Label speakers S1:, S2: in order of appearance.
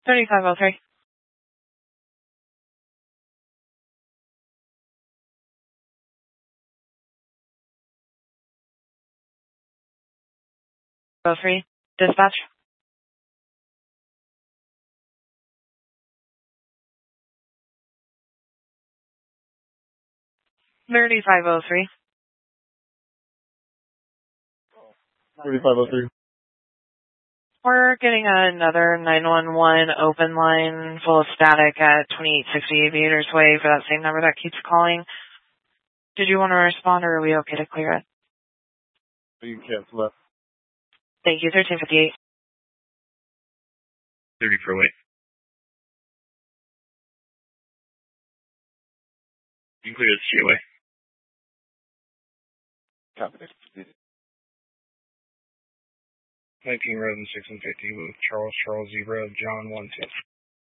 S1: 3503. Dispatch. $3503.
S2: 3503.
S1: We're getting another 911 open line full of static at 2860 Aviators Way for that same number that keeps calling. Did you want to respond, or are we okay to clear it?
S2: You can cancel that.
S1: Thank you. 1358.
S3: 3408. You can clear this GOA.
S2: Copy.
S3: 19 Road and 650 with Charles Zebra, John 12.